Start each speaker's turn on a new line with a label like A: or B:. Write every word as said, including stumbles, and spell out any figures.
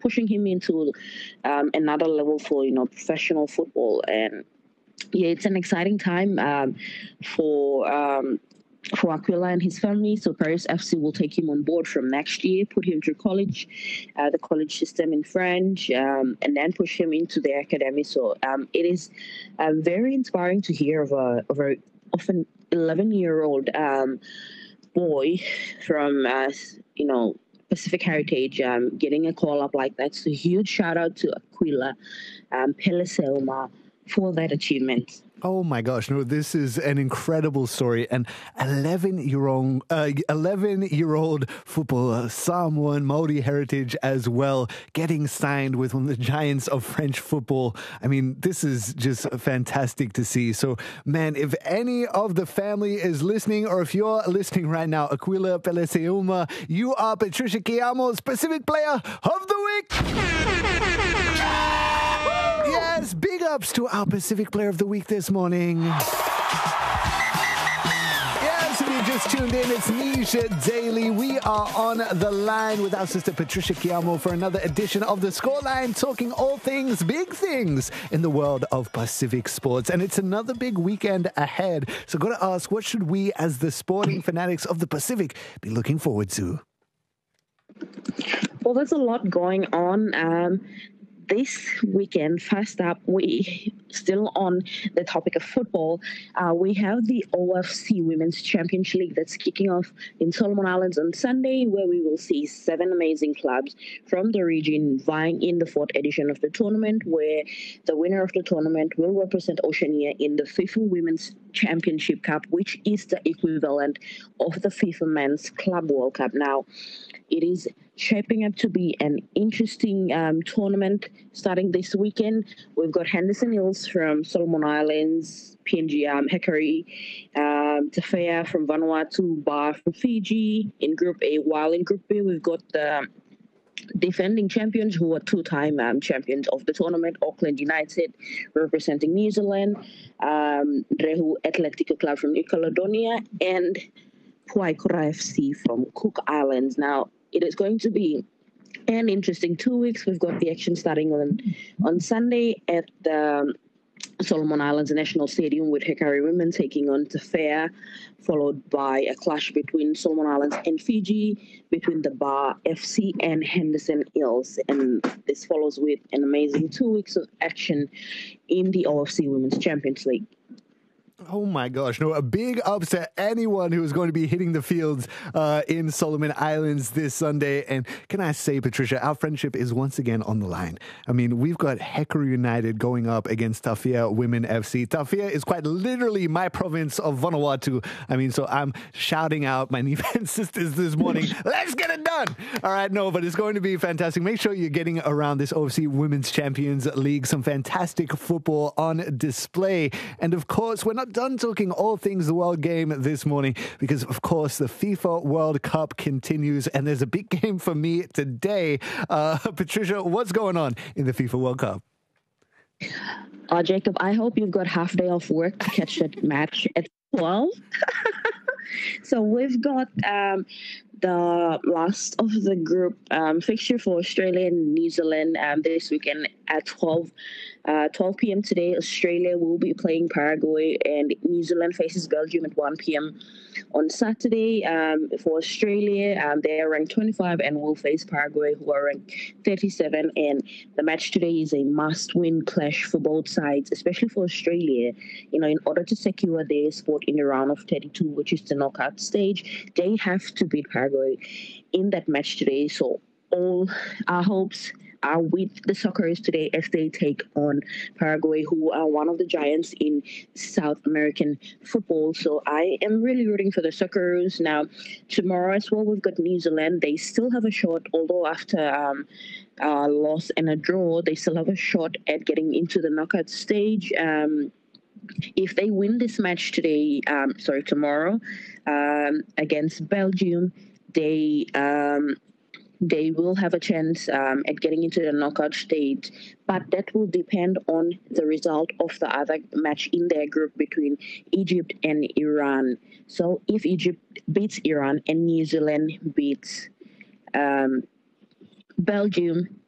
A: pushing him into um, another level for, you know, professional football. And yeah, it's an exciting time um, for um, for Aquila and his family. So Paris F C will take him on board from next year, put him through college, uh, the college system in French, um, and then push him into the academy. So um, it is uh, very inspiring to hear of a of, a, of an eleven year old um, boy from uh, you know Pacific Heritage um, getting a call up like that. So huge shout out to Aquila um, Peleseuma for that achievement.
B: Oh my gosh, no, this is an incredible story. An eleven-year-old uh, eleven-year-old footballer, Samoan Maori heritage as well, getting signed with one of the giants of French football. I mean, this is just fantastic to see. So, man, if any of the family is listening, or if you're listening right now, Aquila Peleseuma, you are Patricia Kiamo's Pacific Player of the Week. Yes, big ups to our Pacific Player of the Week this morning. Yes, if you just tuned in, it's Nisha Daily. We are on the line with our sister Patricia Kiamo for another edition of The Scoreline, talking all things, big things in the world of Pacific sports. And it's another big weekend ahead. So got to ask, what should we as the sporting fanatics of the Pacific be looking forward to?
A: Well, there's a lot going on. Um, This weekend, first up, we still on the topic of football. Uh, we have the O F C Women's Championship League that's kicking off in Solomon Islands on Sunday, where we will see seven amazing clubs from the region vying in the fourth edition of the tournament, where the winner of the tournament will represent Oceania in the FIFA Women's Championship Cup, which is the equivalent of the FIFA Men's Club World Cup. Now, it is shaping up to be an interesting um, tournament starting this weekend. We've got Henderson Hills from Solomon Islands, P N G um, Hickory, um, Tafea from Vanuatu, Bar from Fiji in Group A, while in Group B we've got the defending champions who are two-time um, champions of the tournament, Auckland United representing New Zealand, um, Rehu Atletico Club from New Caledonia, and Puaikura F C from Cook Islands. Now, it is going to be an interesting two weeks. We've got the action starting on on Sunday at the Solomon Islands National Stadium with Hickory Women taking on Tafea, followed by a clash between Solomon Islands and Fiji, between the Bar F C and Henderson Hills. And this follows with an amazing two weeks of action in the O F C Women's Champions League.
B: Oh my gosh, no, a big ups to anyone who is going to be hitting the fields uh, in Solomon Islands this Sunday. And can I say, Patricia, our friendship is once again on the line. I mean, we've got Hickory United going up against Tafea Women F C. Tafea is quite literally my province of Vanuatu. I mean, so I'm shouting out my Nipan sisters this morning, let's get it done. All right, no, but it's going to be fantastic. Make sure you're getting around this O F C Women's Champions League. Some fantastic football on display. And of course, we're not done talking all things the World Game this morning because, of course, the FIFA World Cup continues and there's a big game for me today. Uh, Patricia, what's going on in the FIFA World Cup?
A: Uh, Jacob, I hope you've got half day off work to catch that match at twelve. So we've got um, the last of the group um, fixture for Australia and New Zealand um, this weekend at twelve p.m. today. Australia will be playing Paraguay and New Zealand faces Belgium at one p.m. on Saturday. Um, for Australia, um, they are ranked twenty-five and will face Paraguay, who are ranked thirty-seven. And the match today is a must-win clash for both sides, especially for Australia. You know, in order to secure their spot in the round of thirty-two, which is the knockout stage, they have to beat Paraguay in that match today. So all our hopes are with the Socceroos today as they take on Paraguay, who are one of the giants in South American football. So I am really rooting for the Socceroos. Now, tomorrow as well, we've got New Zealand. They still have a shot, although after um, a loss and a draw, they still have a shot at getting into the knockout stage. Um, if they win this match today, um, sorry, tomorrow, um, against Belgium, they... Um, they will have a chance um, at getting into the knockout stage, but that will depend on the result of the other match in their group between Egypt and Iran. So if Egypt beats Iran and New Zealand beats um, Belgium,